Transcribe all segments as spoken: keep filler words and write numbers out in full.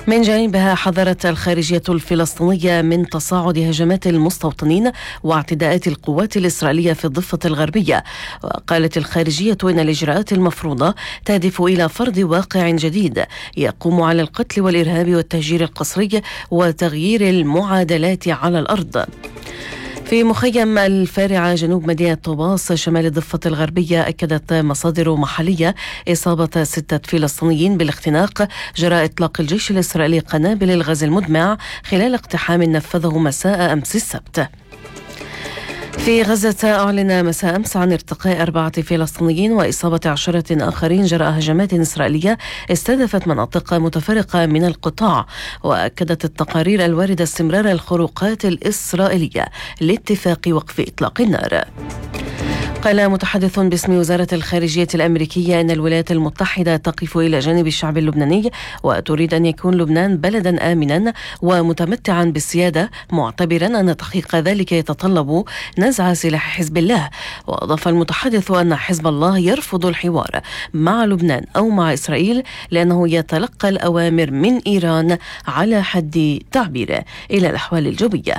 من جانبها حذرت الخارجية الفلسطينية من تصاعد هجمات المستوطنين واعتداءات القوات الإسرائيلية في الضفة الغربية. وقالت الخارجية إن الإجراءات المفروضة تهدف إلى فرض واقع جديد يقوم على القتل والإرهاب والتهجير القسري وتغيير المعادلات على الأرض. في مخيم الفارعة جنوب مدينة طوباس شمال الضفة الغربية، أكدت مصادر محلية إصابة ستة فلسطينيين بالاختناق جراء إطلاق الجيش الإسرائيلي قنابل الغاز المدمع خلال اقتحام نفذه مساء أمس السبت. في غزة أعلن مساء أمس عن ارتقاء أربعة فلسطينيين وإصابة عشرة آخرين جراء هجمات إسرائيلية استهدفت مناطق متفرقة من القطاع. وأكدت التقارير الواردة استمرار الخروقات الإسرائيلية لاتفاق وقف إطلاق النار. قال متحدث باسم وزارة الخارجية الأمريكية أن الولايات المتحدة تقف إلى جانب الشعب اللبناني وتريد أن يكون لبنان بلدا آمنا ومتمتعا بالسيادة، معتبرا أن تحقيق ذلك يتطلب نزع سلاح حزب الله. وأضاف المتحدث أن حزب الله يرفض الحوار مع لبنان أو مع إسرائيل لأنه يتلقى الأوامر من إيران على حد تعبيره. إلى الأحوال الجوية.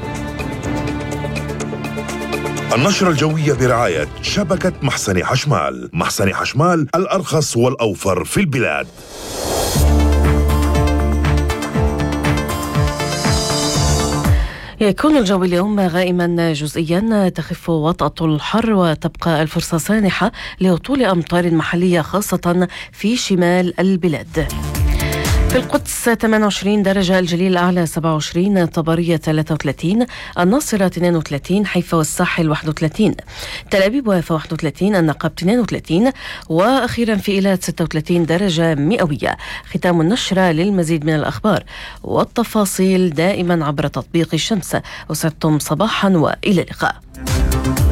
النشرة الجوية برعاية شبكة محسن حشمال. محسن حشمال الأرخص والأوفر في البلاد. يكون الجو اليوم غائما جزئيا، تخف وطأة الحر وتبقى الفرصة سانحة لهطول أمطار محلية خاصة في شمال البلاد. في القدس ثمانية وعشرين درجة، الجليل الأعلى سبعة وعشرين، طبرية ثلاثة وثلاثين، الناصرة اثنين وثلاثين، حيفا والساحل واحد وثلاثين، تل أبيب ويافا واحد وثلاثين، النقب اثنين وثلاثين، وأخيرا في إيلات ستة وثلاثين درجة مئوية. ختام النشرة. للمزيد من الأخبار والتفاصيل دائما عبر تطبيق الشمس. أسعدتم صباحا وإلى اللقاء.